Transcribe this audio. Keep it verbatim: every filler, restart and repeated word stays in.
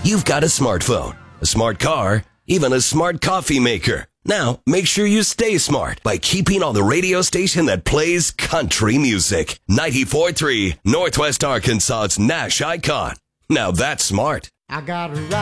you've got a smartphone, a smart car, even a smart coffee maker. Now, make sure you stay smart by keeping on the radio station that plays country music. ninety-four point three Northwest Arkansas's Nash icon. Now that's smart. I got a